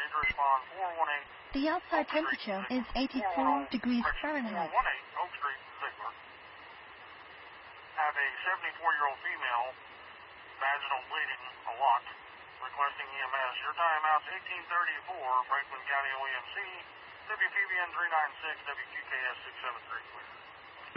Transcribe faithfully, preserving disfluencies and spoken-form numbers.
need to respond four one eight. The outside temperature is eighty-four degrees Fahrenheit. four one eight Oak Street, Ziegler. Have a seventy-four-year-old female, vaginal bleeding a lot, requesting E M S. Your timeout's eighteen thirty-four, Franklin County O E M C, W P B N three nine six, W Q K S six seven three, clear.